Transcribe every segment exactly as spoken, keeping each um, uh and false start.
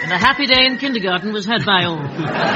And a happy day in kindergarten was had by all.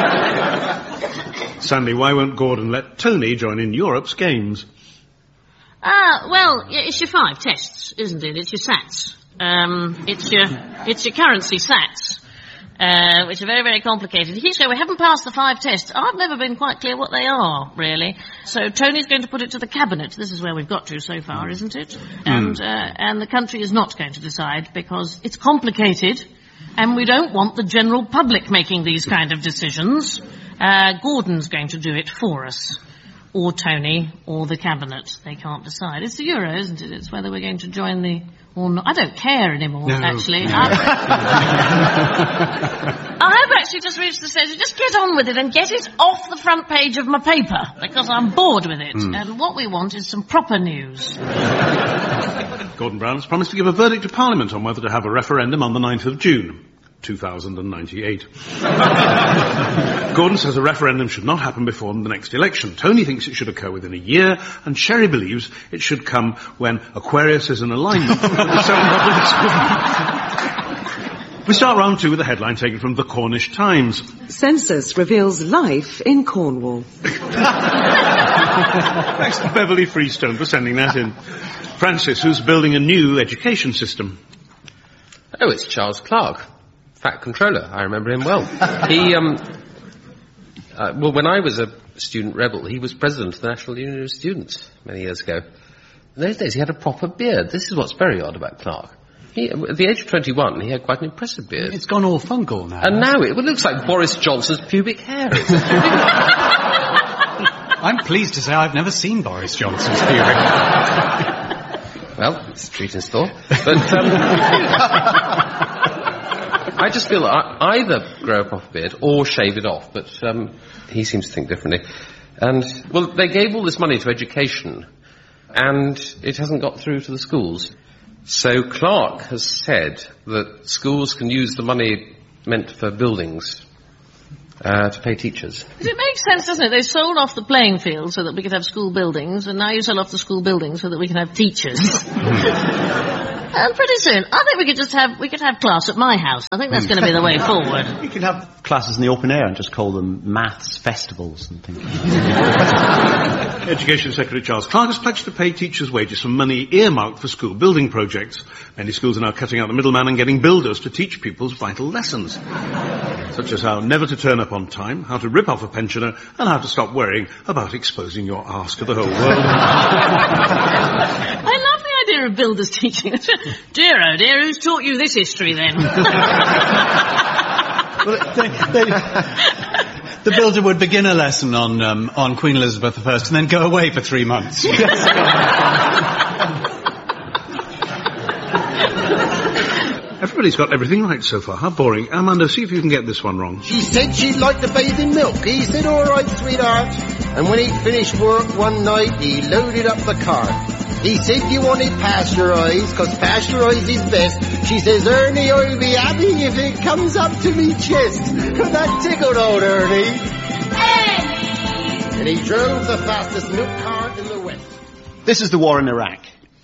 Sandy, why won't Gordon let Tony join in Europe's games? Ah, uh, well, it's your five tests, isn't it? It's your SATs. Um, it's your, it's your currency SATs, uh, which are very, very complicated. He keeps going, we haven't passed the five tests. I've never been quite clear what they are, really. So Tony's going to put it to the cabinet. This is where we've got to so far, isn't it? Mm. And, uh, and the country is not going to decide because it's complicated and we don't want the general public making these kind of decisions. Uh, Gordon's going to do it for us. Or Tony, or the cabinet. They can't decide. It's the euro, isn't it? It's whether we're going to join the... or not. I don't care anymore, no, actually. No. I have actually just reached the stage of just get on with it and get it off the front page of my paper, because I'm bored with it. Mm. And what we want is some proper news. Gordon Brown has promised to give a verdict to Parliament on whether to have a referendum on the ninth of June. two thousand ninety-eight. Gordon says a referendum should not happen before the next election. Tony thinks it should occur within a year, and Sherry believes it should come when Aquarius is in alignment with the Seven Republics. We start round two with a headline taken from the Cornish Times. Census reveals life in Cornwall. Thanks to Beverly Freestone for sending that in. Francis, who's building a new education system. Oh, it's Charles Clarke. Fat controller, I remember him well. He, um, uh, well, when I was a student rebel, he was president of the National Union of Students many years ago. In those days, he had a proper beard. This is what's very odd about Clarke. He, at the age of twenty-one, he had quite an impressive beard. It's gone all fungal now. And now it, well, it looks like Boris Johnson's pubic hair. I'm pleased to say I've never seen Boris Johnson's pubic hair. Well, it's a treat in store. But, um... I just feel that I either grow a proper beard or shave it off, but um, he seems to think differently. And, well, they gave all this money to education, and it hasn't got through to the schools. So Clarke has said that schools can use the money meant for buildings uh, to pay teachers. It makes sense, doesn't it? They've sold off the playing field so that we could have school buildings, and now you sell off the school buildings so that we can have teachers. And pretty soon, I think we could just have, we could have class at my house. I think that's going to be the way forward. You could have classes in the open air and just call them maths festivals and things. Education Secretary Charles Clarke has pledged to pay teachers' wages from money earmarked for school building projects. Many schools are now cutting out the middleman and getting builders to teach pupils vital lessons, such as how never to turn up on time, how to rip off a pensioner, and how to stop worrying about exposing your arse to the whole world. I love the idea of builders teaching. Dear, oh dear, who's taught you this history then? Well, they, they, the builder would begin a lesson on um, on Queen Elizabeth the First and then go away for three months. Everybody's got everything right so far. How boring. Amanda, see if you can get this one wrong. She said she'd like to bathe in milk. He said, all right, sweetheart. And when he'd finished work one night, he loaded up the cart. He said you want it pasteurised, because pasteurised is best. She says, Ernie, I'll be happy if it comes up to me chest. That tickled old Ernie. Ernie! And he drove the fastest milk cart in the West. This is the war in Iraq.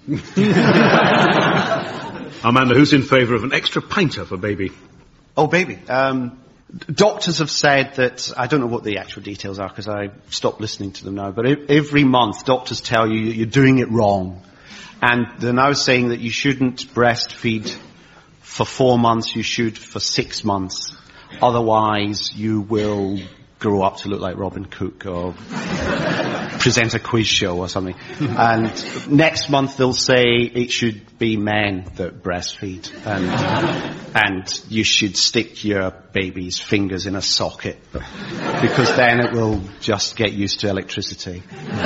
Amanda, who's in favour of an extra pinter for baby? Oh, baby. Um... Doctors have said that, I don't know what the actual details are because I stopped listening to them now, but every month doctors tell you you're doing it wrong. And they're now saying that you shouldn't breastfeed for four months, you should for six months. Otherwise you will grow up to look like Robin Cook or present a quiz show or something. And next month they'll say it should be men that breastfeed. And, and you should stick your baby's fingers in a socket because then it will just get used to electricity.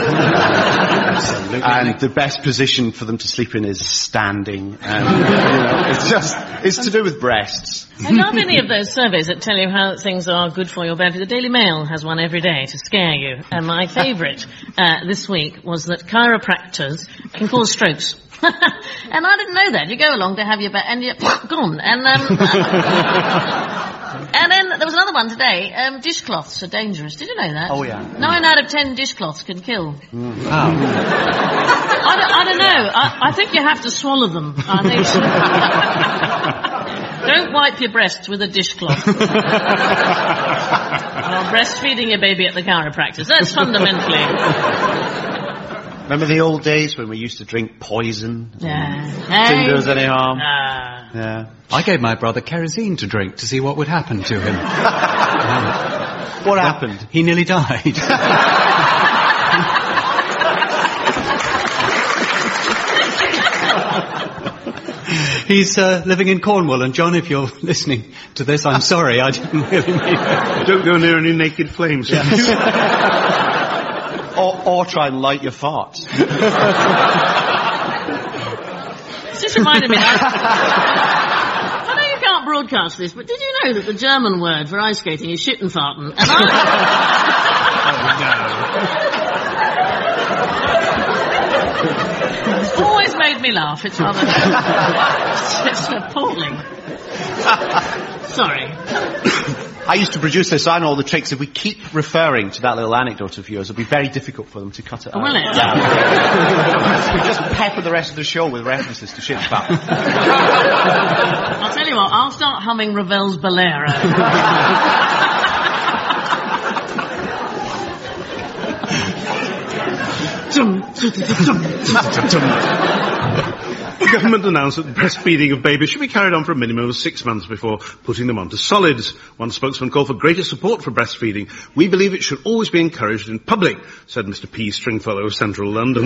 And the best position for them to sleep in is standing. And, you know, it's just, it's to do with breasts. I love any of those surveys that tell you how things are good for you or bad for you. The Daily Mail has one every day to scare you. And my favourite uh, this week was that chiropractors can cause strokes. And I didn't know that. You go along to have your back and you're gone. And, um, and then there was another one today. Um, dishcloths are dangerous. Did you know that? Oh, yeah. Nine out of ten dishcloths can kill. Mm. Wow. I, don't, I don't know. I, I think you have to swallow them. I think so. don't wipe your breasts with a dishcloth. Or breastfeeding your baby at the chiropractor. That's fundamentally... Remember the old days when we used to drink poison? Yeah. Didn't do us any harm. Ah. Yeah. I gave my brother kerosene to drink to see what would happen to him. um, What happened? He nearly died. He's uh, living in Cornwall, and John, if you're listening to this, I'm sorry, I didn't really mean it. Don't go near any naked flames. or, or try and light your farts. It's just reminded me. I, I know you can't broadcast this, but did you know that the German word for ice skating is Schittenfahrten? And I... It's always made me laugh. It's rather... it's appalling. Sorry. I used to produce this, so I know all the tricks. If we keep referring to that little anecdote of yours, it'll be very difficult for them to cut it out. Will it? Yeah. We just pepper the rest of the show with references to Schittenfahrten. I'll tell you what, I'll start humming Ravel's Bolero. The government announced that the breastfeeding of babies should be carried on for a minimum of six months before putting them onto solids. One spokesman called for greater support for breastfeeding. We believe it should always be encouraged in public, said Mister P. Stringfellow of Central London.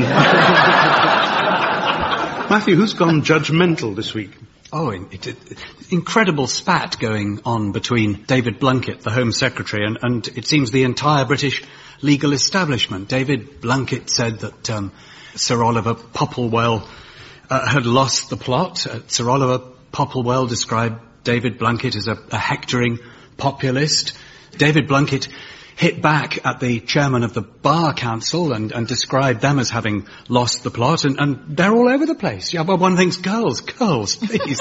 Matthew, who's gone judgmental this week? Oh, it, it, incredible spat going on between David Blunkett, the Home Secretary, and, and it seems the entire British legal establishment. David Blunkett said that um, Sir Oliver Popplewell uh, had lost the plot. Uh, Sir Oliver Popplewell described David Blunkett as a, a hectoring populist. David Blunkett hit back at the chairman of the Bar Council and, and described them as having lost the plot, and, and they're all over the place. Yeah, well, one thinks, girls, girls, please.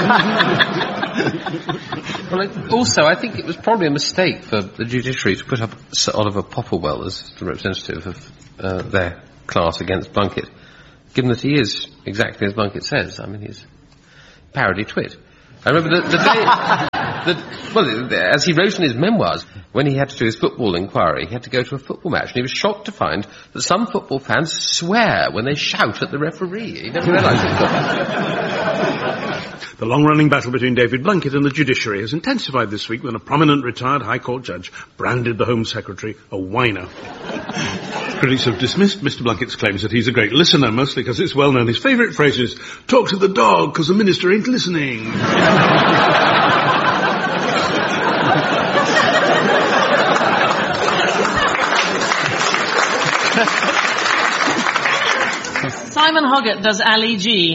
Well, it, also, I think it was probably a mistake for the judiciary to put up Sir Oliver Popplewell as the representative of uh, their class against Blunkett, given that he is exactly as Blunkett says. I mean, he's a parody twit. I remember the, the day... The, well, as he wrote in his memoirs, when he had to do his football inquiry, he had to go to a football match, and he was shocked to find that some football fans swear when they shout at the referee. He never realised it. The long-running battle between David Blunkett and the judiciary has intensified this week when a prominent retired High Court judge branded the Home Secretary a whiner. Critics have dismissed Mister Blunkett's claims that he's a great listener, mostly because it's well known his favourite phrase is, talk to the dog because the minister ain't listening. Simon Hoggart does Ali G.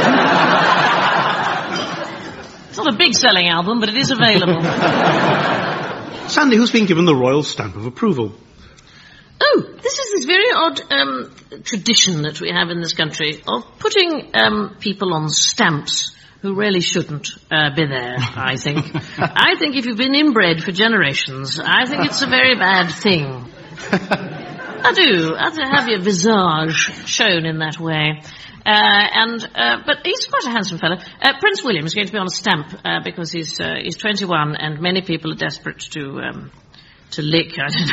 It's not a big selling album, but it is available. Sandy, who's been given the royal stamp of approval? Oh, this is this very odd um, tradition that we have in this country of putting um, people on stamps who really shouldn't uh, be there, I think. I think if you've been inbred for generations, I think it's a very bad thing. I do. I do have your visage shown in that way. Uh, and, uh, but he's quite a handsome fellow. Uh, Prince William is going to be on a stamp, uh, because he's, uh, he's twenty-one and many people are desperate to, um, to lick, I don't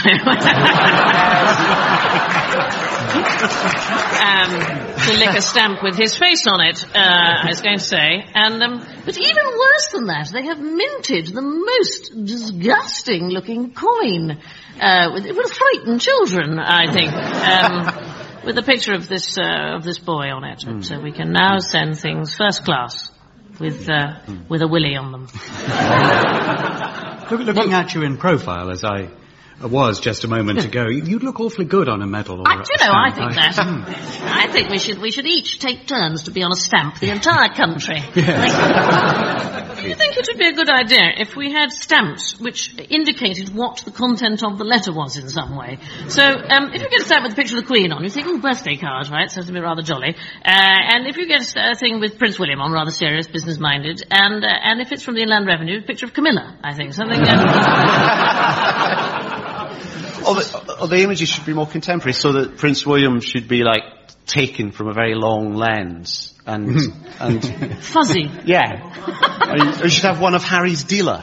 know. um, to lick a stamp with his face on it, uh, I was going to say. And, um, but even worse than that, they have minted the most disgusting looking coin. Uh, with, it would frighten children, I think, um, with a picture of this uh, of this boy on it. Mm. So we can now send things first class with uh, mm. with a willy on them. Look, looking at you in profile, as I was just a moment ago, you'd look awfully good on a medal. Or I, a do you know, I stamp. think that. I think we should we should each take turns to be on a stamp, the entire country. Yes. Do you think it would be a good idea if we had stamps which indicated what the content of the letter was in some way? So, um, if you get a stamp with a picture of the Queen on, you think, oh, birthday card, right? Sounds to be rather jolly. Uh, and if you get a, a thing with Prince William on, rather serious, business-minded, and uh, and if it's from the Inland Revenue, a picture of Camilla, I think. Something... Um... or, the, or the images should be more contemporary, so that Prince William should be, like, taken from a very long lens. And, and, Fuzzy. yeah. Or you, or you should have one of Harry's dealer.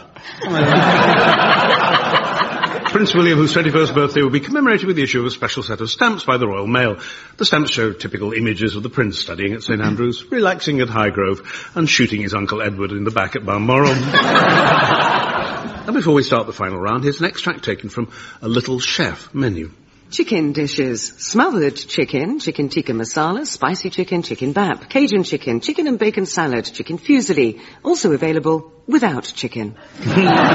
Prince William, whose twenty-first birthday will be commemorated with the issue of a special set of stamps by the Royal Mail. The stamps show typical images of the Prince studying at St Andrews, relaxing at Highgrove, and shooting his Uncle Edward in the back at Balmoral. And before we start the final round, here's an extract taken from a Little Chef menu. Chicken dishes. Smothered chicken, chicken tikka masala, spicy chicken, chicken bap, Cajun chicken, chicken and bacon salad, chicken fusilli. Also available without chicken.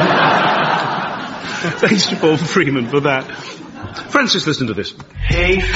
Thanks to Paul Freeman for that. Francis, listen to this. Hey